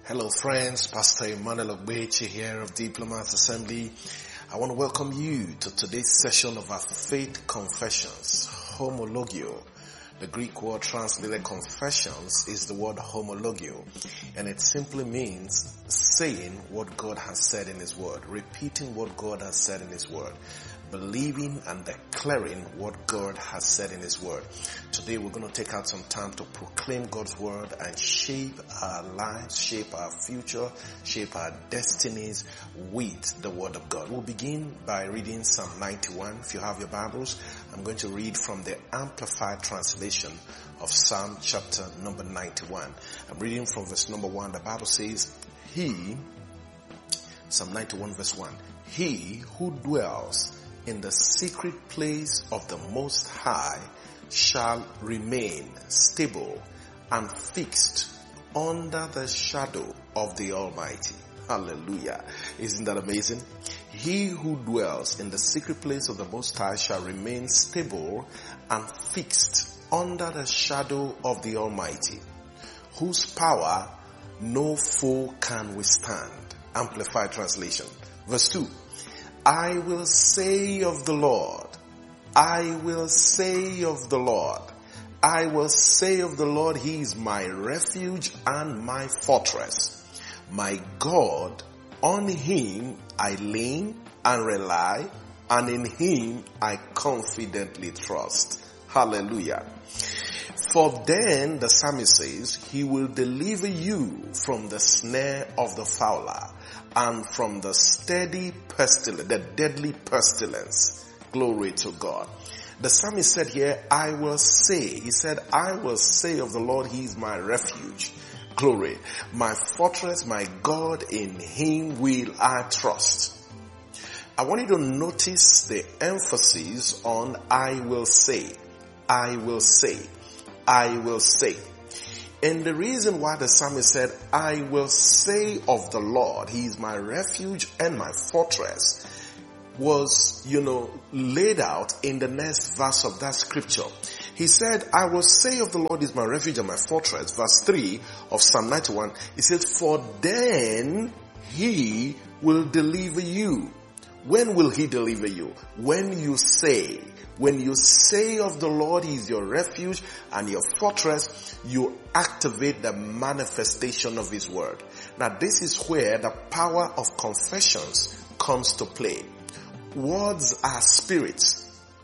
Hello friends, Pastor Emmanuel Ogbeche here of Diplomats Assembly. I want to welcome you to today's session of our Faith Confessions, Homologio. The Greek word translated confessions is the word homologio, and it simply means saying what God has said in His Word, repeating what God has said in His Word, believing and declaring what God has said in His Word. Today we're going to take out some time to proclaim God's Word and shape our lives, shape our future, shape our destinies with the Word of God. We'll begin by reading Psalm 91. If you have your Bibles, I'm going to read from the Amplified translation of Psalm chapter number 91. I'm reading from verse number 1. The Bible says, Psalm 91 verse 1, He who dwells in the secret place of the Most High shall remain stable and fixed under the shadow of the Almighty. Hallelujah. Isn't that amazing? He who dwells in the secret place of the Most High shall remain stable and fixed under the shadow of the Almighty, whose power no foe can withstand. Amplified translation. Verse 2. I will say of the Lord, I will say of the Lord, I will say of the Lord, He is my refuge and my fortress. My God, on Him I lean and rely, and in Him I confidently trust. Hallelujah. For then, the psalmist says, He will deliver you from the snare of the fowler and from the deadly pestilence. Glory to God. The psalmist said here, I will say. He said, I will say of the Lord, He is my refuge. Glory. My fortress, my God, in Him will I trust. I want you to notice the emphasis on I will say. I will say. I will say. And the reason why the psalmist said, I will say of the Lord, He is my refuge and my fortress, was, laid out in the next verse of that scripture. He said, I will say of the Lord is my refuge and my fortress. Verse 3 of Psalm 91, it says, for then He will deliver you. When will He deliver you? When you say of the Lord, He is your refuge and your fortress, you activate the manifestation of His word. Now this is where the power of confessions comes to play. Words are spirits,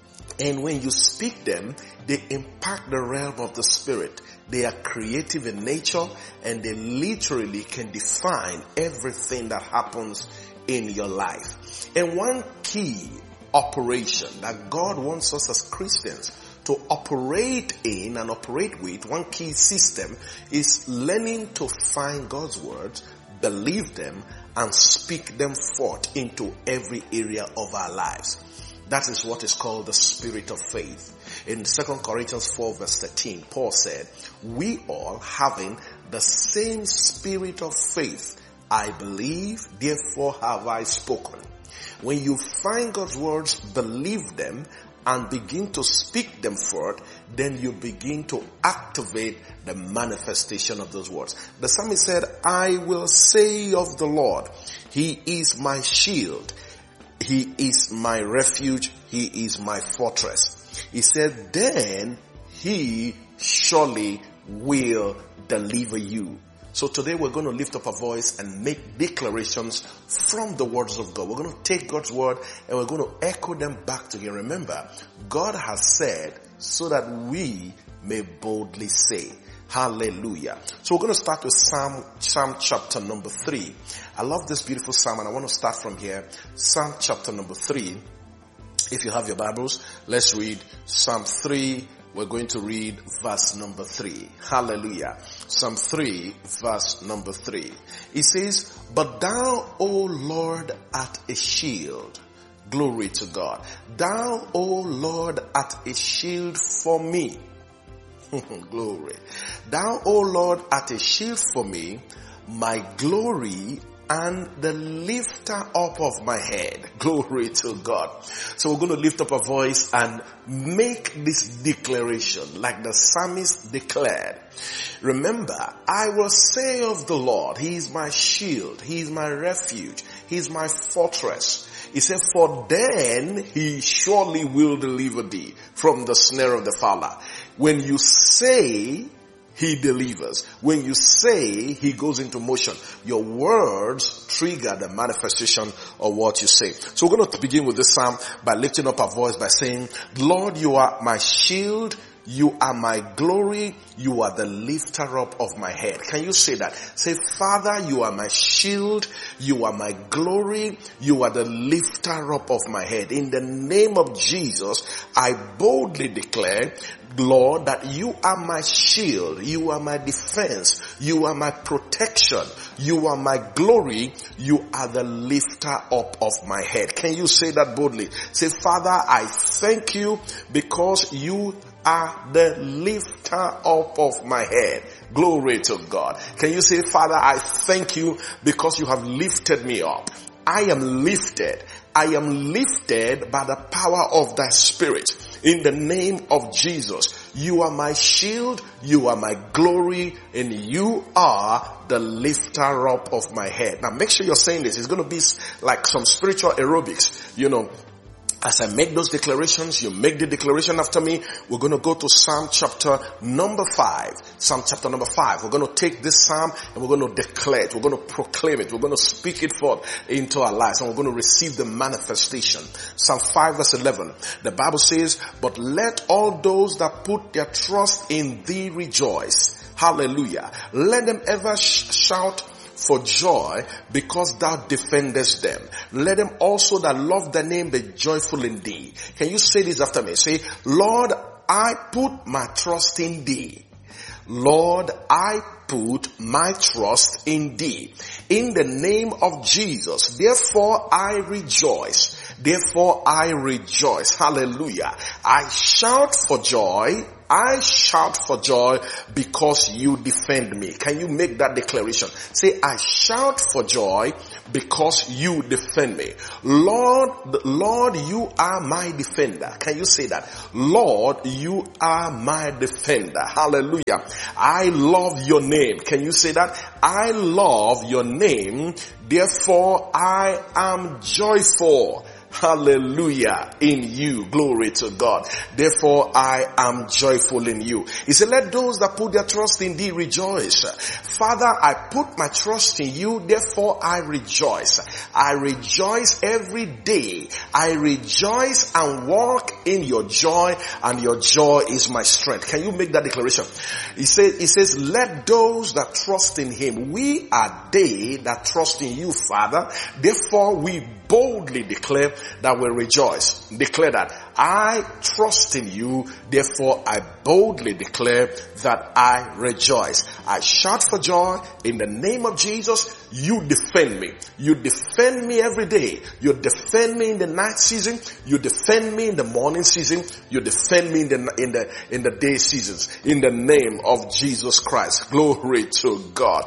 and when you speak them, they impact the realm of the spirit. They are creative in nature, and they literally can define everything that happens in your life. And one key operation that God wants us as Christians to operate in and operate with, one key system, is learning to find God's words, believe them, and speak them forth into every area of our lives. That is what is called the spirit of faith. In 2 Corinthians 4 verse 13, Paul said, we all having the same spirit of faith, I believe, therefore have I spoken. When you find God's words, believe them, and begin to speak them forth, then you begin to activate the manifestation of those words. The psalmist said, I will say of the Lord, He is my shield, He is my refuge, He is my fortress. He said, then He surely will deliver you. So today we're going to lift up a voice and make declarations from the words of God. We're going to take God's word and we're going to echo them back to Him. Remember, God has said so that we may boldly say. Hallelujah. So we're going to start with Psalm chapter number 3. I love this beautiful psalm, and I want to start from here. Psalm chapter number 3. If you have your Bibles, let's read Psalm 3. We're going to read verse number 3. Hallelujah. Psalm 3, verse number 3. It says, but thou, O Lord, art a shield. Glory to God. Thou, O Lord, art a shield for me. Glory. Thou, O Lord, art a shield for me, my glory and the lifter up of my head. Glory to God. So we're going to lift up a voice and make this declaration like the psalmist declared. Remember, I will say of the Lord, He is my shield, He is my refuge, He is my fortress. He said, for then He surely will deliver thee from the snare of the fowler. When you say, He delivers. When you say, He goes into motion. Your words trigger the manifestation of what you say. So we're going to begin with this psalm by lifting up our voice by saying, Lord, you are my shield. You are my glory. You are the lifter up of my head. Can you say that? Say, Father, you are my shield. You are my glory. You are the lifter up of my head. In the name of Jesus, I boldly declare, Lord, that you are my shield. You are my defense. You are my protection. You are my glory. You are the lifter up of my head. Can you say that boldly? Say, Father, I thank you because you are the lifter up of my head. Glory to God. Can you say, Father, I thank you because you have lifted me up. I am lifted. I am lifted by the power of thy Spirit. In the name of Jesus, you are my shield, you are my glory, and you are the lifter up of my head. Now make sure you're saying this. It's going to be like some spiritual aerobics, As I make those declarations, you make the declaration after me. We're going to go to Psalm chapter number 5. Psalm chapter number 5. We're going to take this psalm and we're going to declare it. We're going to proclaim it. We're going to speak it forth into our lives, and we're going to receive the manifestation. Psalm 5 verse 11. The Bible says, but let all those that put their trust in thee rejoice. Hallelujah. Let them ever shout for joy because thou defendest them. Let them also that love thy name be joyful in thee. Can you say this after me? Say, Lord, I put my trust in thee. Lord, I put my trust in thee. In the name of Jesus, therefore I rejoice. Therefore I rejoice. Hallelujah. I shout for joy. I shout for joy because you defend me. Can you make that declaration? Say, I shout for joy because you defend me. Lord, you are my defender. Can you say that? Lord, you are my defender. Hallelujah. I love your name. Can you say that? I love your name. Therefore, I am joyful. Hallelujah in you. Glory to God. Therefore I am joyful in you. He said, let those that put their trust in thee rejoice. Father, I put my trust in you. Therefore I rejoice. I rejoice every day. I rejoice and walk in your joy, and your joy is my strength. Can you make that declaration? He says, let those that trust in him. We are they that trust in you, Father. Therefore we boldly declare that we rejoice. Declare that I trust in you. Therefore I boldly declare that I rejoice. I shout for joy in the name of Jesus. You defend me. You defend me every day. You defend me in the night season. You defend me in the morning season. You defend me in the day seasons. In the name of Jesus Christ. Glory to God.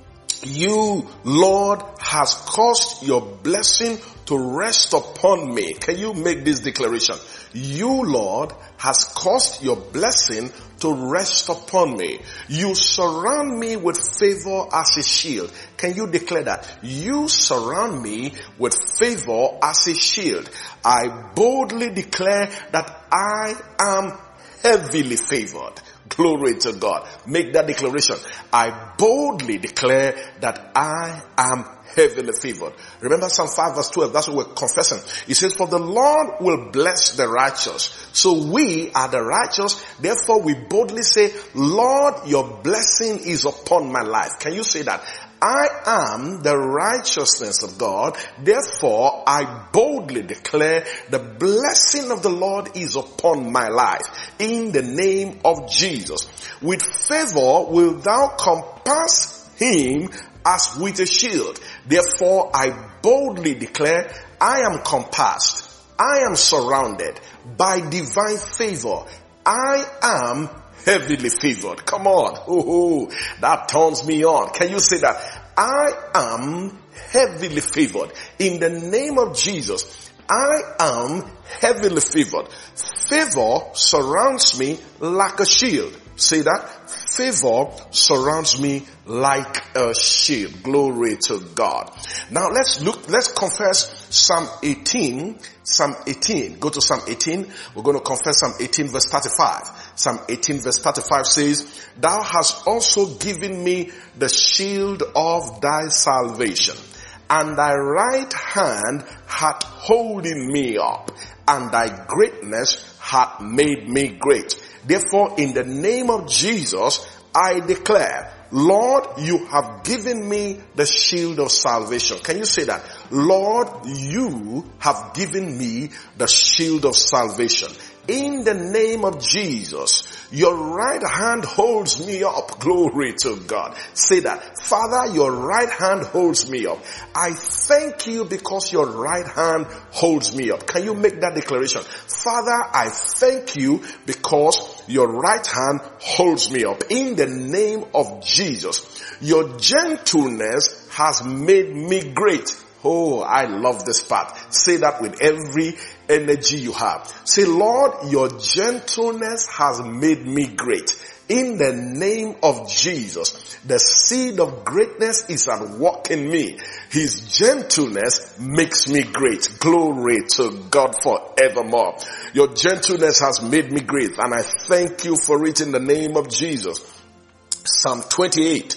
You, Lord, has caused your blessing to rest upon me. Can you make this declaration? You, Lord, has caused your blessing to rest upon me. You surround me with favor as a shield. Can you declare that? You surround me with favor as a shield. I boldly declare that I am heavily favored. Glory to God. Make that declaration. I boldly declare that I am heavily favored. Remember Psalm 5 verse 12. That's what we're confessing. It says, for the Lord will bless the righteous. So we are the righteous. Therefore we boldly say, Lord, your blessing is upon my life. Can you say that? I am the righteousness of God. Therefore, I boldly declare the blessing of the Lord is upon my life. In the name of Jesus. With favor will thou compass him as with a shield. Therefore, I boldly declare I am compassed. I am surrounded by divine favor. I am heavily favored. Come on. That turns me on. Can you say that? I am heavily favored. In the name of Jesus, I am heavily favored. Favor surrounds me like a shield. Say that. Favor surrounds me like a shield. Glory to God. Now let's confess Psalm 18. Psalm 18. Go to Psalm 18. We're going to confess Psalm 18 verse 35. Psalm 18 verse 35 says, Thou hast also given me the shield of thy salvation, and thy right hand hath holding me up, and thy greatness hath made me great. Therefore, in the name of Jesus, I declare, Lord, you have given me the shield of salvation. Can you say that? Lord, you have given me the shield of salvation. In the name of Jesus, your right hand holds me up. Glory to God. Say that. Father, your right hand holds me up. I thank you because your right hand holds me up. Can you make that declaration? Father, I thank you because your right hand holds me up. In the name of Jesus, your gentleness has made me great. Oh, I love this part. Say that with every energy you have. Say, Lord, your gentleness has made me great. In the name of Jesus, the seed of greatness is at work in me. His gentleness makes me great. Glory to God forevermore. Your gentleness has made me great, and I thank you for it in the name of Jesus. Psalm 28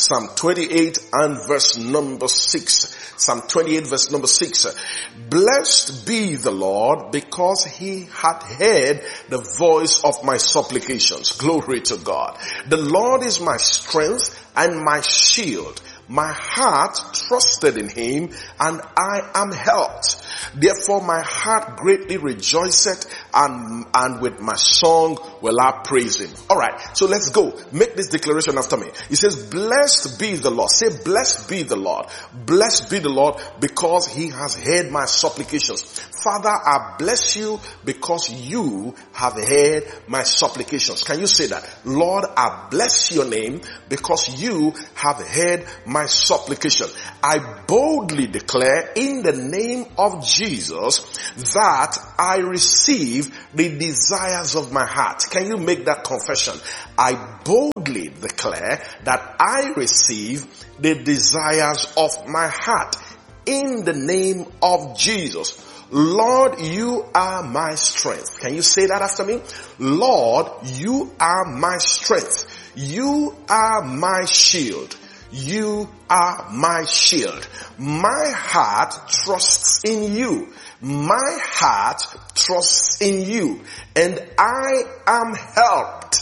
and verse number 6. Psalm 28 verse number 6. Blessed be the Lord, because he hath heard the voice of my supplications. Glory to God. The Lord is my strength and my shield. My heart trusted in him, and I am helped. Therefore my heart greatly rejoiceth, and with my song will I praise him. Alright, so let's go. Make this declaration after me. It says, blessed be the Lord. Say, blessed be the Lord. Blessed be the Lord, because he has heard my supplications. Father, I bless you because you have heard my supplications. Can you say that? Lord, I bless your name because you have heard my supplication. I boldly declare in the name of Jesus that I receive the desires of my heart. Can you make that confession? I boldly declare that I receive the desires of my heart in the name of Jesus. Lord, you are my strength. Can you say that after me? Lord, you are my strength. You are my shield. You are my shield. My heart trusts in you. My heart trusts in you. And I am helped.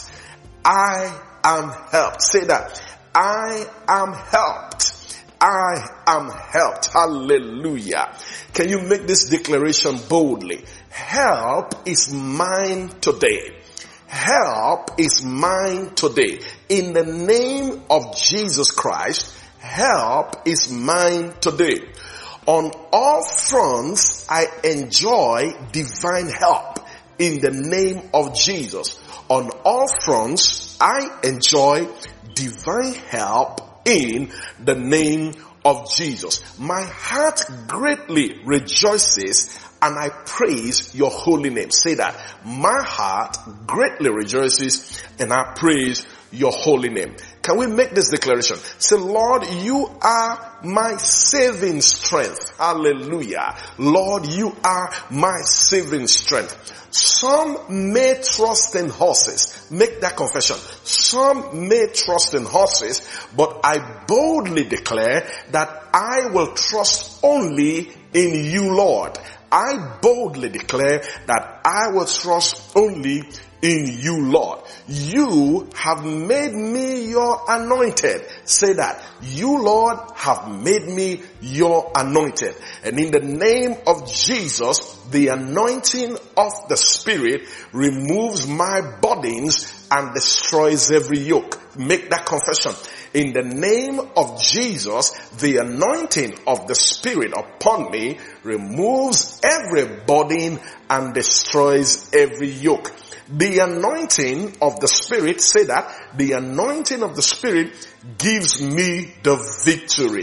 I am helped. Say that. I am helped. I am helped. Hallelujah. Can you make this declaration boldly? Help is mine today. Help is mine today. In the name of Jesus Christ, help is mine today. On all fronts, I enjoy divine help in the name of Jesus. On all fronts, I enjoy divine help in the name of Jesus. My heart greatly rejoices, and I praise your holy name. Say that. My heart greatly rejoices, and I praise your holy name. Can we make this declaration? Say, Lord, you are my saving strength. Hallelujah. Lord, you are my saving strength. Some may trust in horses. Make that confession. Some may trust in horses, but I boldly declare that I will trust only in you, Lord. I boldly declare that I will trust only in you, Lord. You have made me your anointed. Say that. You, Lord, have made me your anointed. And in the name of Jesus, the anointing of the Spirit removes my burdens and destroys every yoke. Make that confession. In the name of Jesus, the anointing of the Spirit upon me removes every burden and destroys every yoke. The anointing of the Spirit, say that, the anointing of the Spirit gives me the victory.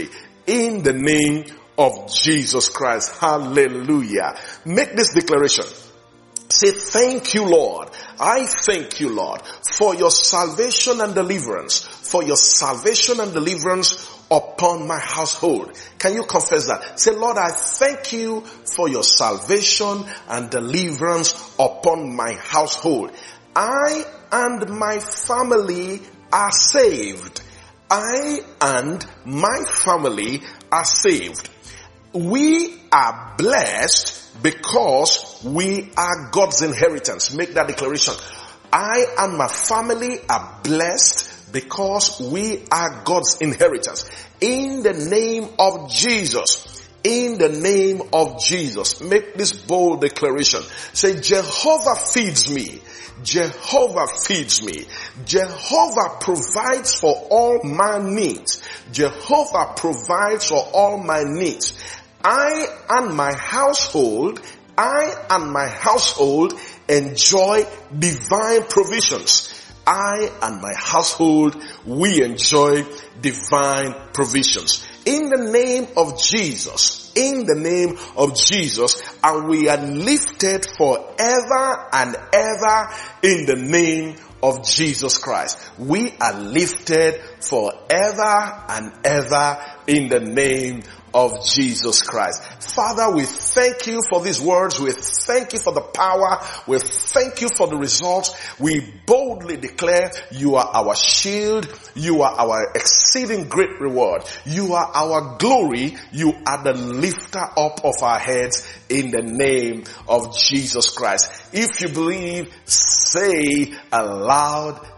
in the name of Jesus Christ. Hallelujah. Make this declaration. Say, thank you, Lord. I thank you, Lord, for your salvation and deliverance, for your salvation and deliverance upon my household. Can you confess that? Say, Lord, I thank you for your salvation and deliverance upon my household. I and my family are saved. I and my family are saved. We are blessed because we are God's inheritance. Make that declaration. I and my family are blessed because we are God's inheritance. In the name of Jesus. In the name of Jesus. Make this bold declaration. Say, Jehovah feeds me. Jehovah feeds me. Jehovah provides for all my needs. Jehovah provides for all my needs. I and my household enjoy divine provisions. I and my household, we enjoy divine provisions. In the name of Jesus, in the name of Jesus, and we are lifted forever and ever in the name of Jesus Christ. We are lifted forever and ever in the name of Jesus Christ. Father, we thank you for these words. We thank you for the power. We thank you for the results. We boldly declare you are our shield. You are our exceeding great reward. You are our glory. You are the lifter up of our heads in the name of Jesus Christ. If you believe, say aloud,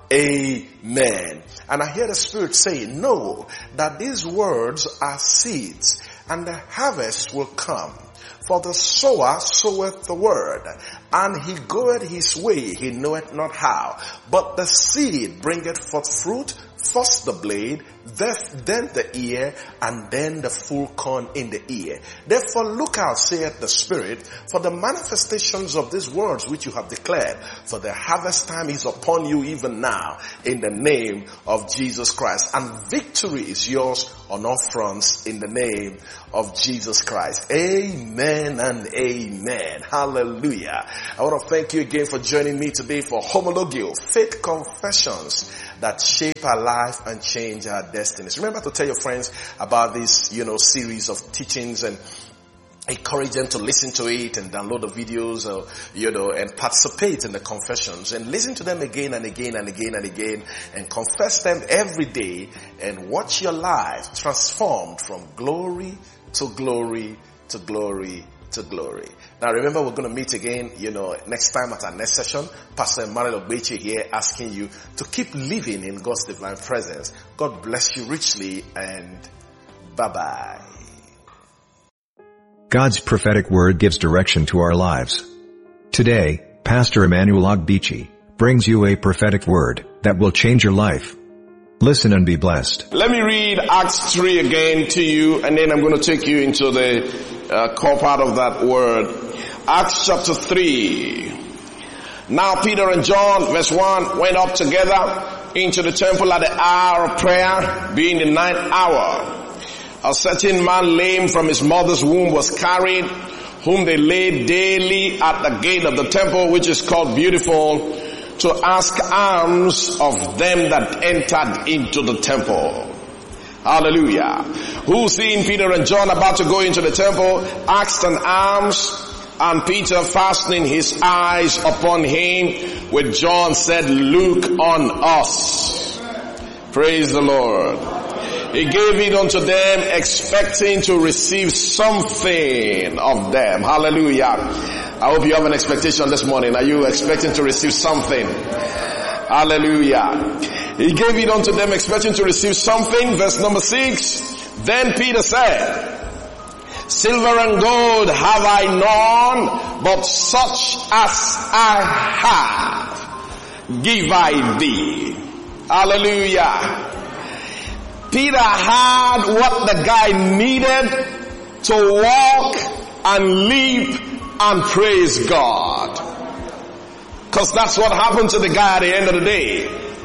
amen. And I hear the Spirit say, know that these words are seeds, and the harvest will come. For the sower soweth the word, and he goeth his way, he knoweth not how. But the seed bringeth forth fruit, first the blade, then the ear, and then the full corn in the ear. Therefore look out, saith the Spirit, for the manifestations of these words which you have declared. For the harvest time is upon you even now, in the name of Jesus Christ. And victory is yours on all fronts in the name of Jesus Christ. Amen and amen. Hallelujah. I want to thank you again for joining me today for Homologio, faith confessions that shape our life and change our destinies. Remember to tell your friends about this, series of teachings, and encourage them to listen to it and download the videos, and participate in the confessions and listen to them again and again and again and again and confess them every day and watch your life transformed from glory to glory to glory to glory. Now remember, we're going to meet again, next time at our next session. Pastor Emmanuel Ogbeche here asking you to keep living in God's divine presence. God bless you richly, and bye-bye. God's prophetic word gives direction to our lives. Today, Pastor Emmanuel Ogbeche brings you a prophetic word that will change your life. Listen and be blessed. Let me read Acts 3 again to you, and then I'm going to take you into the core part of that word. Acts chapter 3. Now Peter and John, verse 1, went up together into the temple at the hour of prayer, being the 9th hour. A certain man lame from his mother's womb was carried, whom they laid daily at the gate of the temple, which is called Beautiful, to ask alms of them that entered into the temple. Hallelujah. Who, seeing Peter and John about to go into the temple, asked an alms, and Peter, fastening his eyes upon him with John, said, look on us. Praise the Lord. He gave it unto them, expecting to receive something of them. Hallelujah. I hope you have an expectation this morning. Are you expecting to receive something? Hallelujah. He gave it unto them, expecting to receive something. Verse number 6. Then Peter said, silver and gold have I none, but such as I have, give I thee. Hallelujah. Peter had what the guy needed to walk and leap and praise God. Because that's what happened to the guy at the end of the day.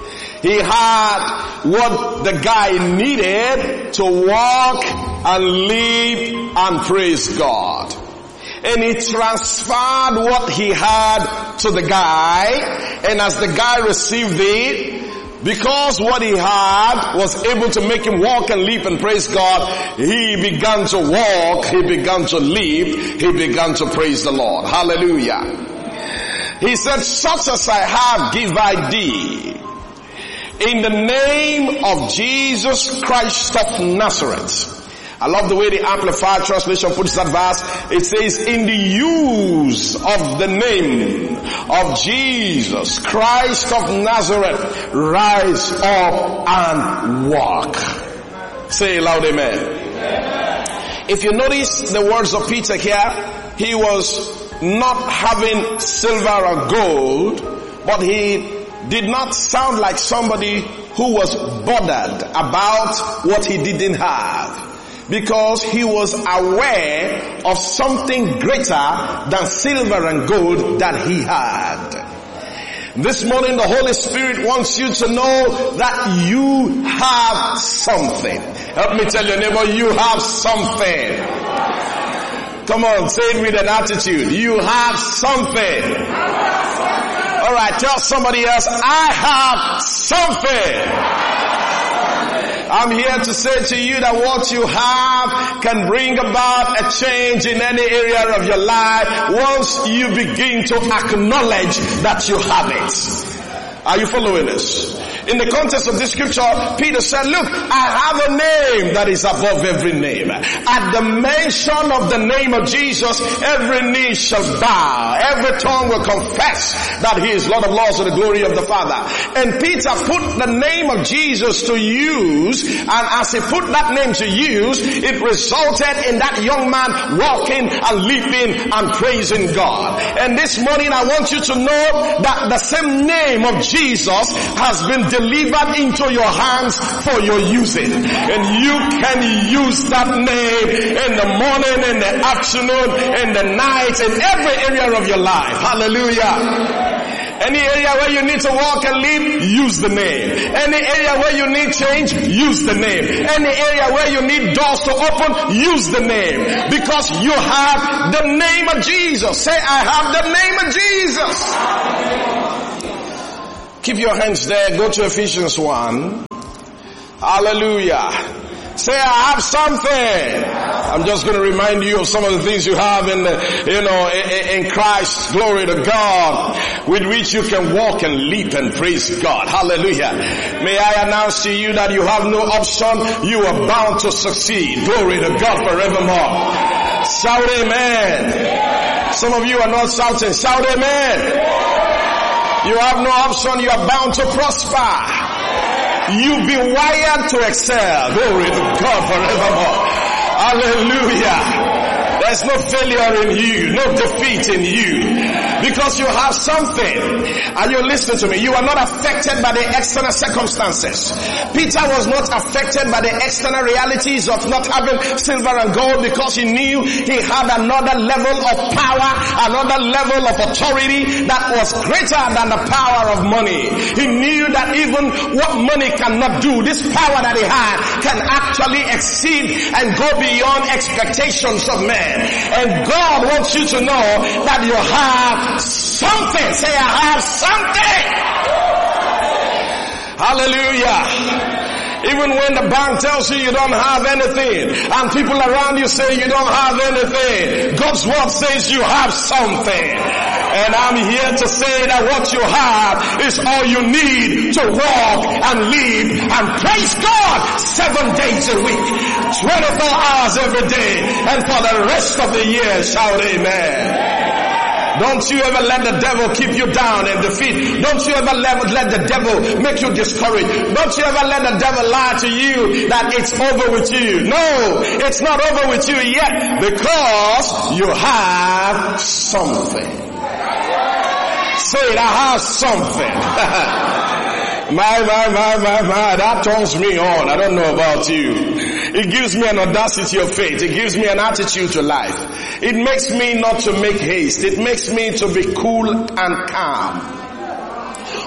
He had what the guy needed to walk and live and praise God. And he transferred what he had to the guy, and as the guy received it, because what he had was able to make him walk and live and praise God, he began to walk, he began to live, he began to praise the Lord. Hallelujah. He said, such as I have give I thee, in the name of Jesus Christ of Nazareth. I love the way the Amplified Translation puts that verse. It says, in the use of the name of Jesus Christ of Nazareth, rise up and walk. Say loud, amen. Amen. If you notice the words of Peter here, he was not having silver or gold, but he did not sound like somebody who was bothered about what he didn't have, because he was aware of something greater than silver and gold that he had. This morning the Holy Spirit wants you to know that you have something. Help me tell your neighbor, you have something. Come on, say it with an attitude. You have something. Alright, tell somebody else, I have something. I'm here to say to you that what you have can bring about a change in any area of your life once you begin to acknowledge that you have it. Are you following this? In the context of this scripture, Peter said, look, I have a name that is above every name. At the mention of the name of Jesus, every knee shall bow. Every tongue will confess that he is Lord of Lords to the glory of the Father. And Peter put the name of Jesus to use, and as he put that name to use, it resulted in that young man walking and leaping and praising God. And this morning I want you to know that the same name of Jesus has been delivered into your hands for your using. And you can use that name in the morning, in the afternoon, in the night, in every area of your life. Hallelujah. Any area where you need to walk and live, use the name. Any area where you need change, use the name. Any area where you need doors to open, use the name. Because you have the name of Jesus. Say, I have the name of Jesus. Keep your hands there. Go to Ephesians 1. Hallelujah. Say, I have something. I'm just going to remind you of some of the things you have in Christ. Glory to God, with which you can walk and leap and praise God. Hallelujah. May I announce to you that you have no option. You are bound to succeed. Glory to God forevermore. Shout amen. Some of you are not shouting. Shout amen. You have no option. You are bound to prosper. You've been wired to excel. Glory to God forevermore. Hallelujah. There's no failure in you, no defeat in you, because you have something. Are you listening to me? You are not affected by the external circumstances. Peter was not affected by the external realities of not having silver and gold, because he knew he had another level of power, another level of authority that was greater than the power of money. He knew that even what money cannot do, this power that he had can actually exceed and go beyond expectations of men. And God wants you to know that you have something. Say, I have something. Hallelujah. Even when the bank tells you you don't have anything, and people around you say you don't have anything, God's word says you have something. And I'm here to say that what you have is all you need to walk and live and praise God 7 days a week, 24 hours every day, and for the rest of the year. Shout amen. Don't you ever let the devil keep you down and defeat. Don't you ever let the devil make you discouraged. Don't you ever let the devil lie to you that it's over with you. No, it's not over with you yet, because you have something. Say it, I have something. My, that turns me on. I don't know about you. It gives me an audacity of faith. It gives me an attitude to life. It makes me not to make haste. It makes me to be cool and calm.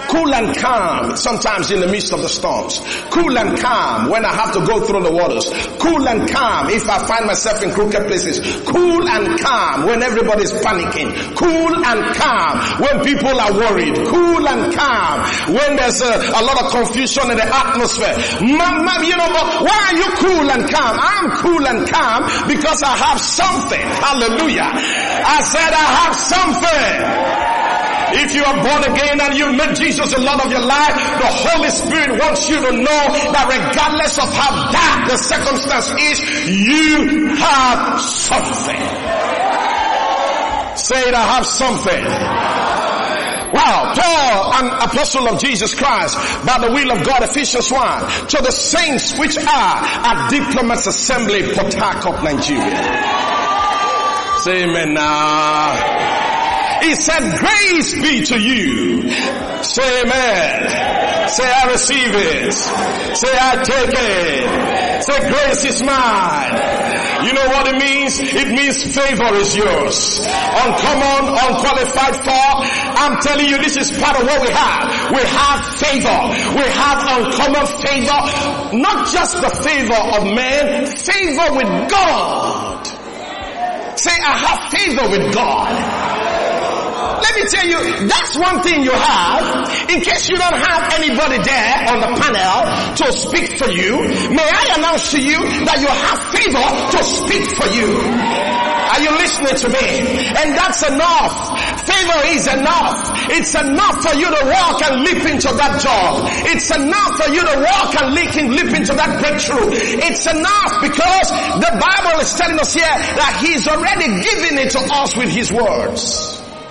Cool and calm sometimes in the midst of the storms. Cool and calm when I have to go through the waters. Cool and calm if I find myself in crooked places. Cool and calm when everybody's panicking. Cool and calm when people are worried. Cool and calm when there's a lot of confusion in the atmosphere. But why are you cool and calm? I'm cool and calm because I have something. Hallelujah. I said I have something. If you are born again and you met Jesus the Lord of your life, the Holy Spirit wants you to know that regardless of how dark the circumstance is, you have something. Say it, I have something. Wow, Paul, an apostle of Jesus Christ, by the will of God, Ephesians 1, to the saints which are at Diplomats Assembly, Port Harcourt, Nigeria. Say amen now. He said, grace be to you. Say amen. Say I receive it. Say I take it. Say grace is mine. You know what it means? It means favor is yours. Uncommon, unqualified for. I'm telling you, this is part of what we have. We have favor. We have uncommon favor. Not just the favor of man, favor with God. Say I have favor with God. Let me tell you, that's one thing you have. In case you don't have anybody there on the panel to speak for you, may I announce to you that you have favor to speak for you. Are you listening to me? And that's enough. Favor is enough. It's enough for you to walk and leap into that job. It's enough for you to walk and leap into that breakthrough. It's enough because the Bible is telling us here that He's already given it to us with His words.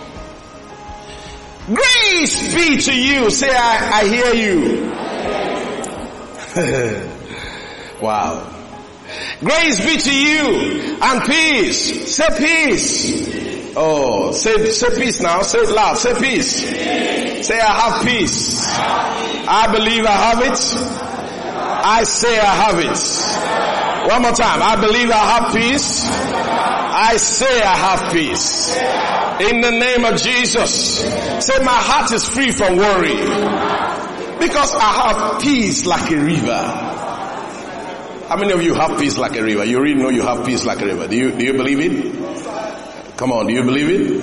Grace be to you. Say, I hear you. Wow. Grace be to you and peace. Say peace. Oh, say peace now. Say it loud. Say peace. Say I have peace. I believe I have it. I say I have it. One more time. I believe I have peace. I say I have peace. In the name of Jesus. Say my heart is free from worry. Because I have peace like a river. How many of you have peace like a river? You really know you have peace like a river. Do you believe it? Come on, do you believe it?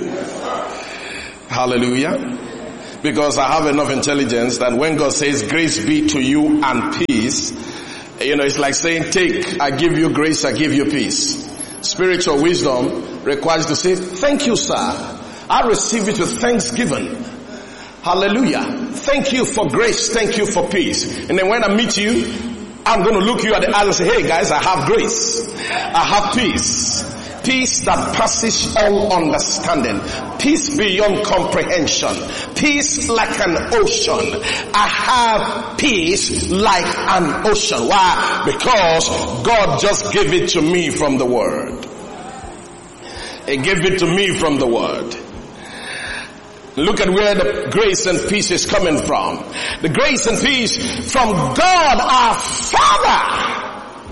Hallelujah. Because I have enough intelligence that when God says grace be to you and peace, it's like saying take, I give you grace, I give you peace. Spiritual wisdom requires to say, thank you, sir. I receive it with thanksgiving. Hallelujah. Thank you for grace. Thank you for peace. And then when I meet you, I'm going to look you at the eye and say, hey guys, I have grace. I have peace. Peace that passes all understanding. Peace beyond comprehension. Peace like an ocean. I have peace like an ocean. Why? Because God just gave it to me from the Word. He gave it to me from the Word. Look at where the grace and peace is coming from. The grace and peace from God our Father.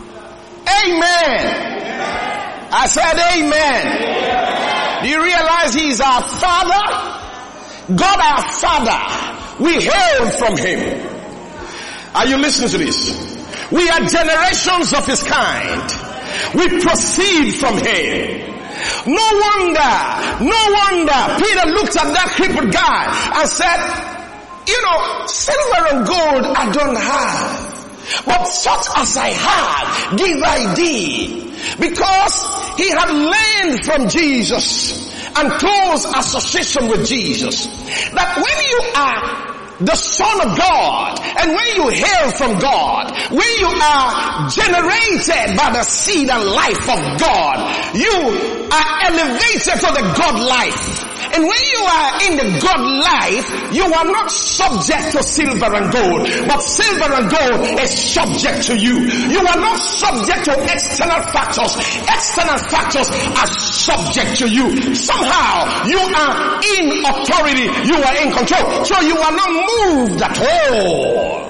Amen. I said amen. Do you realize He is our Father? God our Father. We hail from Him. Are you listening to this? We are generations of His kind. We proceed from Him. No wonder Peter looked at that crippled guy and said, silver and gold I don't have, but such as I have give I thee. Because he had learned from Jesus and close association with Jesus, that when you are the Son of God, and when you hail from God, when you are generated by the seed and life of God, you are elevated to the God life. And when you are in the God life, you are not subject to silver and gold, but silver and gold is subject to you. You are not subject to external factors. External factors are subject to you. Somehow you are in authority. You are in control. So you are not moved at all.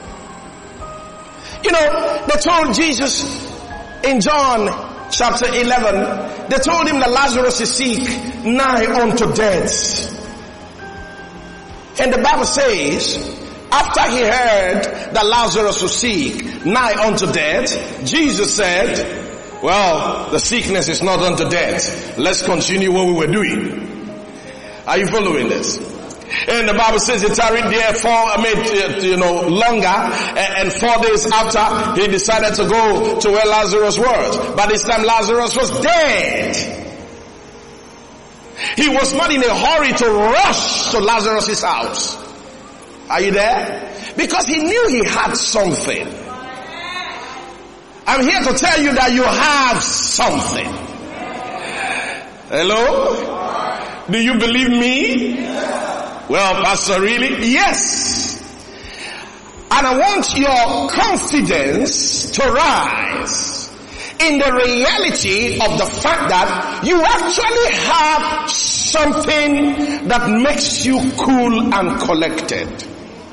They told Jesus in John chapter 11, they told him that Lazarus is sick, nigh unto death. And the Bible says, after he heard that Lazarus was sick, nigh unto death, Jesus said, well, the sickness is not unto death. Let's continue what we were doing. Are you following this? And the Bible says he tarried there longer, and 4 days after he decided to go to where Lazarus was. By this time Lazarus was dead. He was not in a hurry to rush to Lazarus' house. Are you there? Because he knew he had something. I'm here to tell you that you have something. Hello? Do you believe me? Well, Pastor, really? Yes. And I want your confidence to rise in the reality of the fact that you actually have something that makes you cool and collected.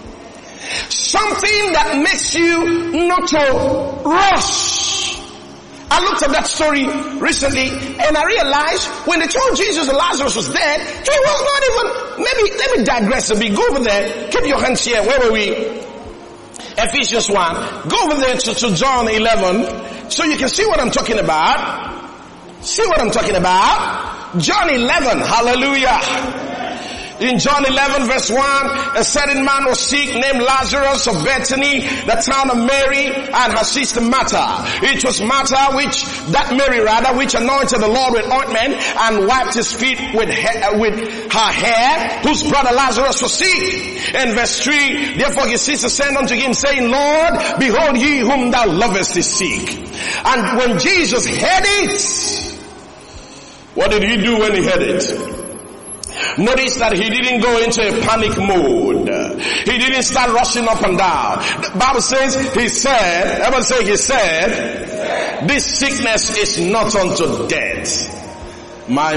Something that makes you not to rush. I looked at that story recently and I realized when they told Jesus that Lazarus was dead, he was not even, let me digress a bit. Go over there. Keep your hands here. Where were we? Ephesians 1. Go over there to John 11 so you can see what I'm talking about. See what I'm talking about? John 11. Hallelujah. In John 11 verse 1, a certain man was sick named Lazarus of Bethany, the town of Mary, and her sister Martha. It was Martha which anointed the Lord with ointment and wiped his feet with her hair, whose brother Lazarus was sick. In verse 3, therefore his sister sent unto him, saying, Lord, behold, he whom thou lovest is sick. And when Jesus heard it, what did he do when he heard it? Notice that he didn't go into a panic mode. He didn't start rushing up and down. The Bible says, he said, everyone say he said, this sickness is not unto death. My.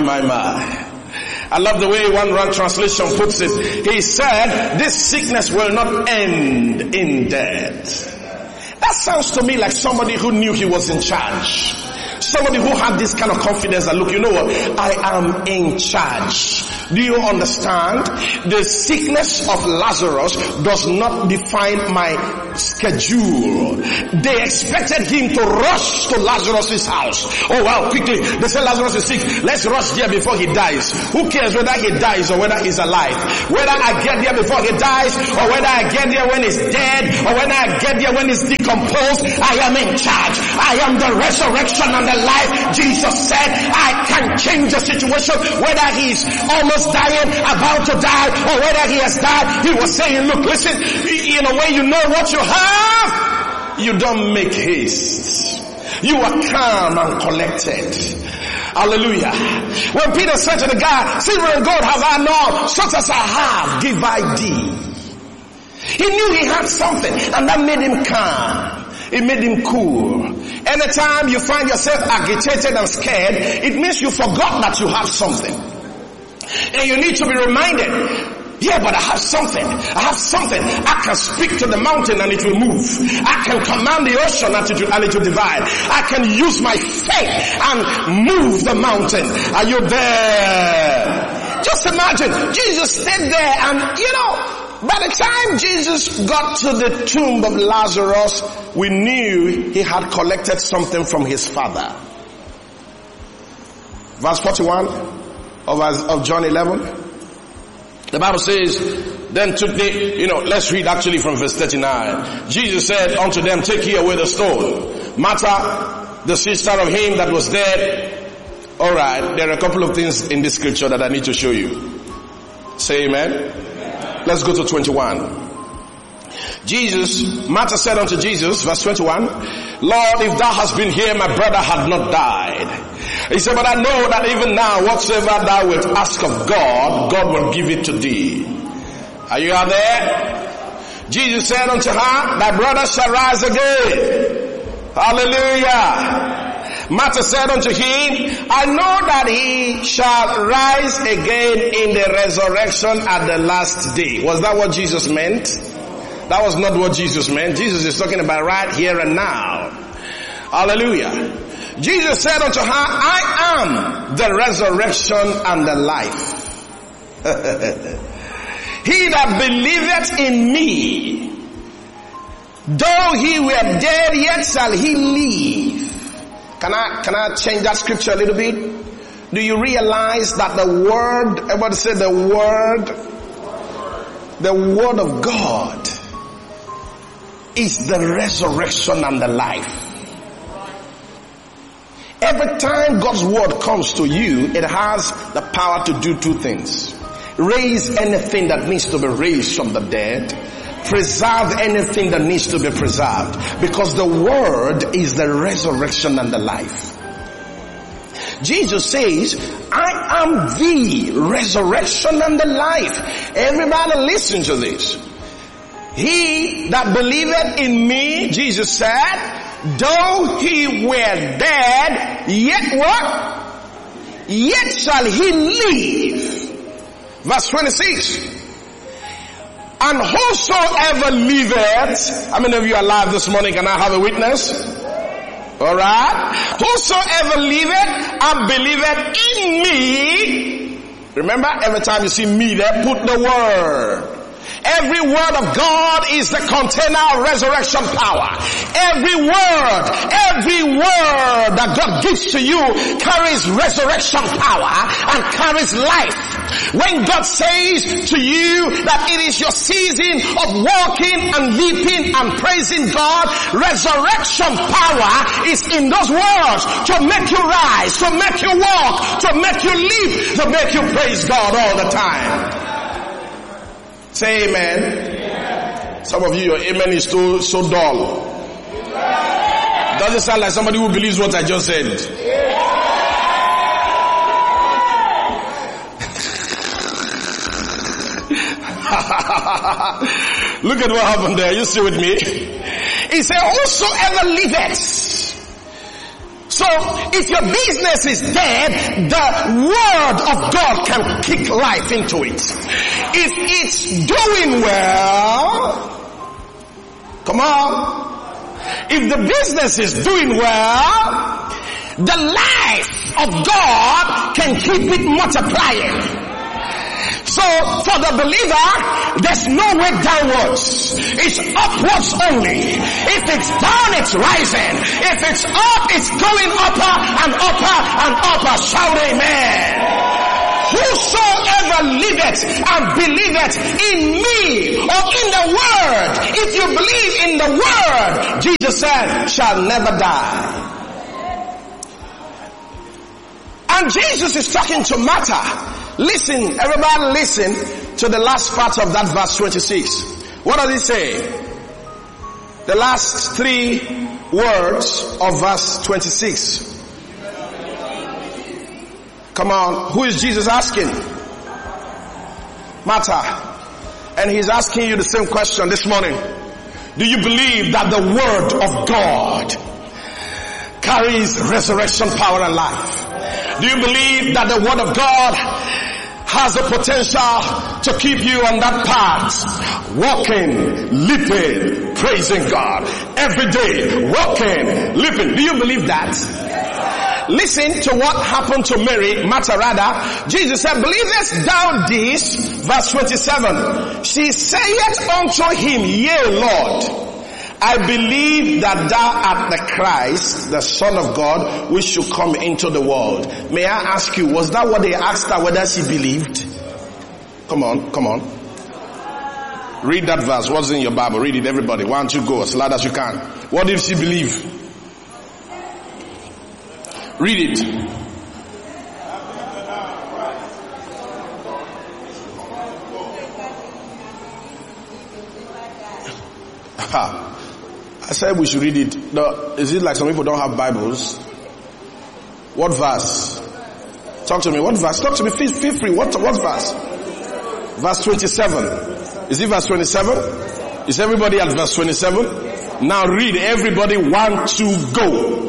I love the way one translation puts it. He said, this sickness will not end in death. That sounds to me like somebody who knew he was in charge. Somebody who had this kind of confidence that, look, you know what? I am in charge. Do you understand? The sickness of Lazarus does not define my schedule. They expected him to rush to Lazarus' house. Oh well, quickly. They said Lazarus is sick. Let's rush there before he dies. Who cares whether he dies or whether he's alive? Whether I get there before he dies or whether I get there when he's dead or whether I get there when he's decomposed, I am in charge. I am the resurrection and the life. Jesus said I can change the situation, whether he's almost dying, about to die, or whether he has died. He was saying, look, listen, in a way you know what you have. You don't make haste. You are calm and collected. Hallelujah. When Peter said to the guy, silver and gold have I none, such as I have give I thee. He knew he had something, and that made him calm. It made him cool. Anytime you find yourself agitated and scared, it means you forgot that you have something. And you need to be reminded, yeah, but I have something. I have something. I can speak to the mountain and it will move. I can command the ocean and it will divide. I can use my faith and move the mountain. Are you there? Just imagine, Jesus stayed there and, by the time Jesus got to the tomb of Lazarus, we knew he had collected something from his father. Verse 41 of John 11. The Bible says, then took they, let's read actually from verse 39. Jesus said unto them, take ye away the stone. Martha, the sister of him that was dead. Alright, there are a couple of things in this scripture that I need to show you. Say amen. Let's go to 21. Martha said unto Jesus, verse 21, Lord, if thou hast been here, my brother had not died. He said, but I know that even now, whatsoever thou wilt ask of God, God will give it to thee. Are you out there? Jesus said unto her, thy brother shall rise again. Hallelujah. Martha said unto him, I know that he shall rise again in the resurrection at the last day. Was that what Jesus meant? That was not what Jesus meant. Jesus is talking about right here and now. Hallelujah. Jesus said unto her, I am the resurrection and the life. He that believeth in me, though he were dead, yet shall he live. Can I change that scripture a little bit? Do you realize that the word, everybody say the word of God is the resurrection and the life. Every time God's word comes to you, it has the power to do two things. Raise anything that needs to be raised from the dead. Preserve anything that needs to be preserved. Because the word is the resurrection and the life. Jesus says, I am the resurrection and the life. Everybody listen to this. He that believeth in me, Jesus said, though he were dead, yet what? Yet shall he live. Verse 26. And whosoever liveth, how many of you are alive this morning? Can I have a witness? Alright. Whosoever liveth and believeth in me. Remember, every time you see me there, put the word. Every word of God is the container of resurrection power. Every word that God gives to you carries resurrection power and carries life. When God says to you that it is your season of walking and leaping and praising God, resurrection power is in those words to make you rise, to make you walk, to make you leap, to make you praise God all the time. Say amen. Amen. Some of you, your amen is so dull. Doesn't sound like somebody who believes what I just said. Look at what happened there. You see with me? He said, whosoever liveth. So, if your business is dead, the word of God can kick life into it. If it's doing well, come on. If the business is doing well, the life of God can keep it multiplying. So, for the believer, there's no way downwards. It's upwards only. If it's down, it's rising. If it's up, it's going upper and upper and upper. Shout amen. Whosoever liveth and believeth in me or in the word, if you believe in the word, Jesus said, shall never die. And Jesus is talking to Martha. Listen, everybody listen to the last part of that verse 26. What does it say? The last three words of verse 26. Come on, who is Jesus asking? Martha. And he's asking you the same question this morning. Do you believe that the word of God carries resurrection power and life? Do you believe that the word of God has the potential to keep you on that path? Walking, leaping, praising God. Every day, walking, leaping. Do you believe that? Listen to what happened to Mary, Martha rather. Jesus said, believest thou this? Verse 27. She saith unto him, yea, Lord, I believe that thou art the Christ, the Son of God, which should come into the world. May I ask you, was that what they asked her, whether she believed? Come on. Read that verse. What's in your Bible? Read it, everybody. Why don't you go as loud as you can? What did she believe? Read it. I said we should read it. No, is it like some people don't have Bibles? What verse? Talk to me. What verse? Talk to me. Feel free. What verse? Verse 27. Is it verse 27? Is everybody at verse 27? Now read. Everybody, 1, 2, go.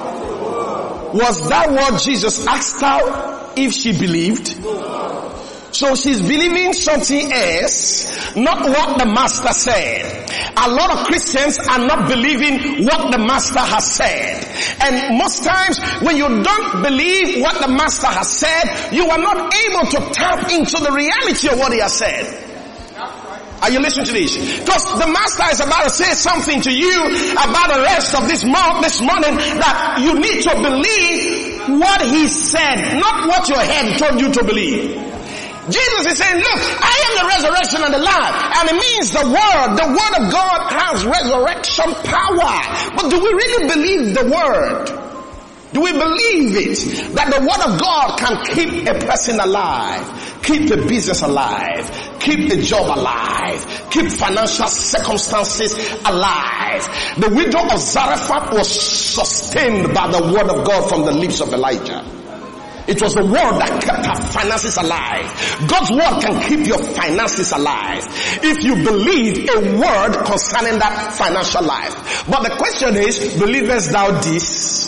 Was that what Jesus asked her if she believed? So she's believing something else, not what the master said. A lot of Christians are not believing what the master has said. And most times when you don't believe what the master has said, you are not able to tap into the reality of what he has said. Are you listening to this? Because the master is about to say something to you about the rest of this morning that you need to believe what he said, not what your head told you to believe. Jesus is saying, look, I am the resurrection and the life. And it means the word of God has resurrection power. But do we really believe the word? Do we believe it? That the word of God can keep a person alive, keep a business alive, keep a job alive, keep financial circumstances alive. The widow of Zarephath was sustained by the word of God from the lips of Elijah. It was the word that kept her finances alive. God's word can keep your finances alive if you believe a word concerning that financial life. But the question is, believest thou this?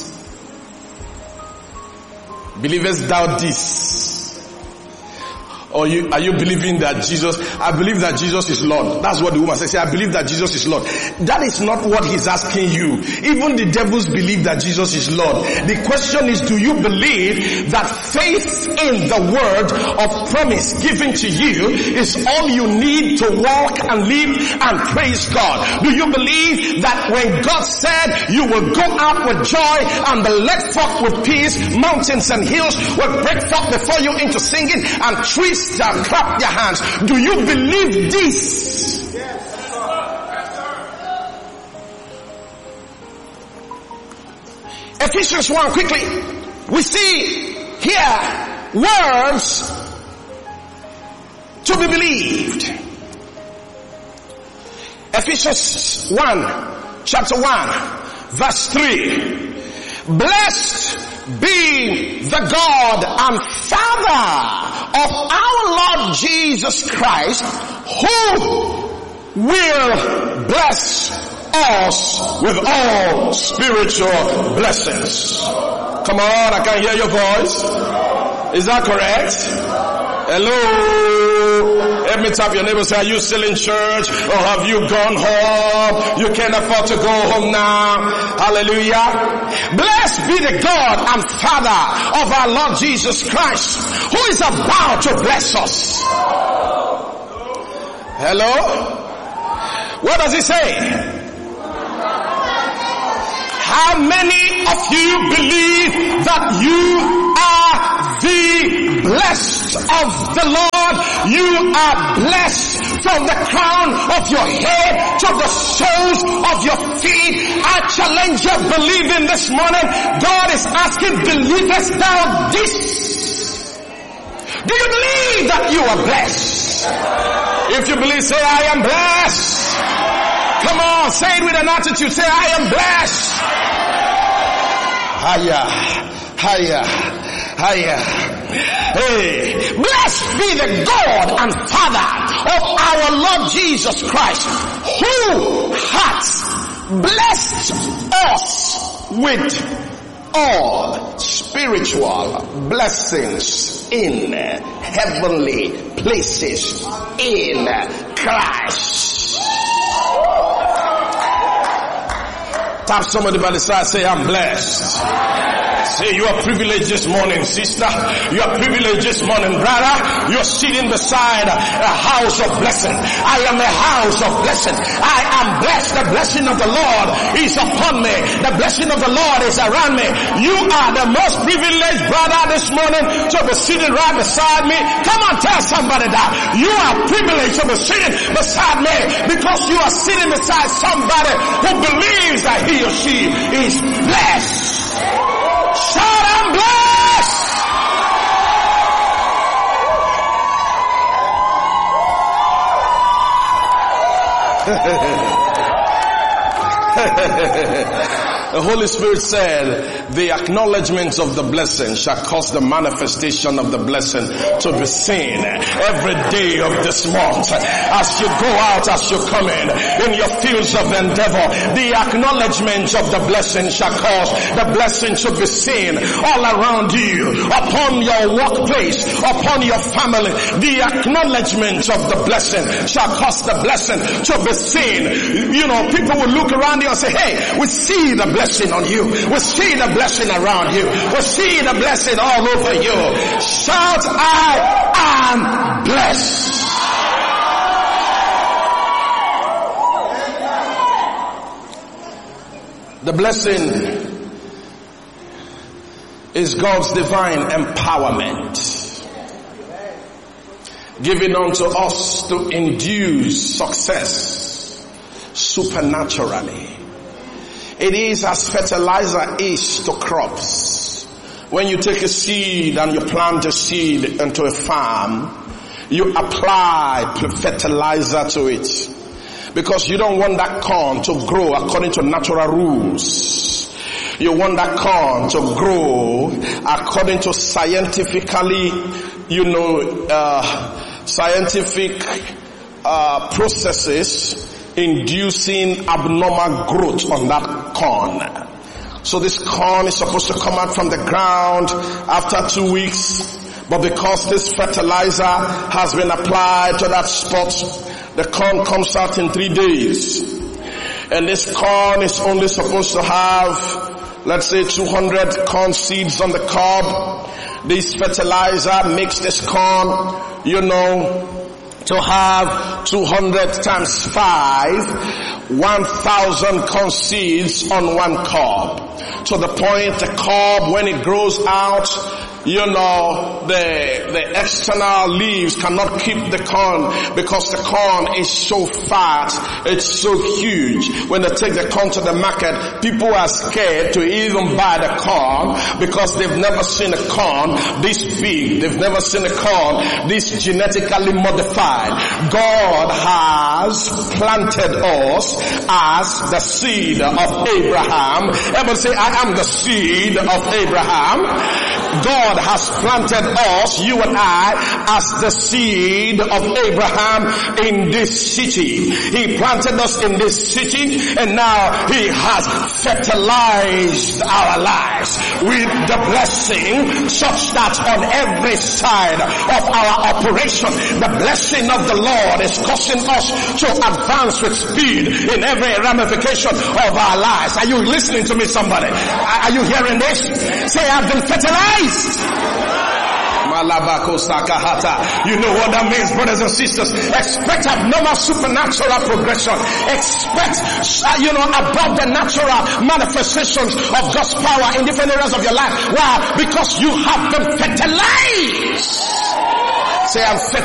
Believest thou this? Or are you believing that Jesus, I believe that Jesus is Lord. That's what the woman said. I believe that Jesus is Lord. That is not what he's asking you. Even the devils believe that Jesus is Lord. The question is, do you believe that faith in the word of promise given to you is all you need to walk and live and praise God? Do you believe that when God said you will go out with joy and be led forth with peace, mountains and hills will break forth before you into singing and trees shall clap their hands? Do you believe this? Yes, sir. Ephesians 1, quickly. We see here words to be believed. Ephesians 1, chapter 1, verse 3. Blessed be the God and Father of our Lord Jesus Christ, who will bless us with all spiritual blessings. Come on, I can hear your voice. Is that correct? Hello? Let me tap your neighbor, say, are you still in church or have you gone home? You can't afford to go home now. Hallelujah. Blessed be the God and Father of our Lord Jesus Christ, who is about to bless us. Hello? What does he say? How many of you believe that you are the blessed of the Lord? You are blessed from the crown of your head to the soles of your feet. I challenge you, believing this morning. God is asking, believest thou this? Do you believe that you are blessed? If you believe, say, I am blessed. Come on, say it with an attitude. Say, I am blessed. Higher, higher, higher. Hey, blessed be the God and Father of our Lord Jesus Christ, who hath blessed us with all spiritual blessings in heavenly places in Christ. Tap somebody by the side, say, I'm blessed. Say, you are privileged this morning, sister. You are privileged this morning, brother. You're sitting beside a house of blessing. I am a house of blessing. I am blessed. The blessing of the Lord is upon me. The blessing of the Lord is around me. You are the most privileged brother this morning to be sitting right beside me. Come on, tell somebody that. You are privileged to be sitting beside me because you are sitting beside somebody who believes that he or she is blessed. Shout, I'm blessed! The Holy Spirit said, the acknowledgement of the blessing shall cause the manifestation of the blessing to be seen every day of this month. As you go out, as you come in your fields of endeavor, the acknowledgement of the blessing shall cause the blessing to be seen all around you, upon your workplace, upon your family. The acknowledgement of the blessing shall cause the blessing to be seen. You know, people will look around you and say, hey, we see the blessing on you. We see the blessing around you. We see the blessing all over you. Shout, I am blessed. The blessing is God's divine empowerment given unto us to induce success supernaturally. It is as fertilizer is to crops. When you take a seed and you plant a seed into a farm, you apply fertilizer to it. Because you don't want that corn to grow according to natural rules. You want that corn to grow according to scientifically, scientific processes inducing abnormal growth on that corn. So this corn is supposed to come out from the ground after 2 weeks. But because this fertilizer has been applied to that spot, the corn comes out in 3 days. And this corn is only supposed to have, let's say, 200 corn seeds on the cob. This fertilizer makes this corn, to have 200 times 5, 1,000 corn seeds on one cob. To the point the cob, when it grows out, the external leaves cannot keep the corn because the corn is so fat, it's so huge. When they take the corn to the market, people are scared to even buy the corn because they've never seen a corn this big. They've never seen a corn this genetically modified. God has planted us as the seed of Abraham. Everybody say, I am the seed of Abraham. God has planted us, you and I, as the seed of Abraham in this city. He planted us in this city, and now He has fertilized our lives with the blessing, such that on every side of our operation, the blessing of the Lord is causing us to advance with speed in every ramification of our lives. Are you listening to me, somebody? Are you hearing this? Say, I've been fertilized. You know what that means, brothers and sisters. Expect abnormal supernatural progression. Expect, above the natural manifestations of God's power in different areas of your life. Why? Because you have been fertilized. Say, I'm fertilized.